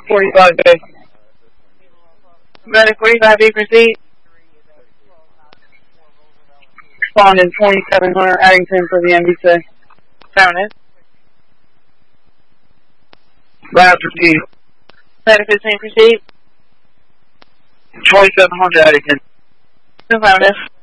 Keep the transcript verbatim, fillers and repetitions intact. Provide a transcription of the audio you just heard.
forty-five B. Medic forty-five B, proceed. Responding twenty-seven hundred Addington for the M B C. Affirmative. Lab proceed. Medic fifteen, proceed. twenty-seven hundred Addington. Affirmative.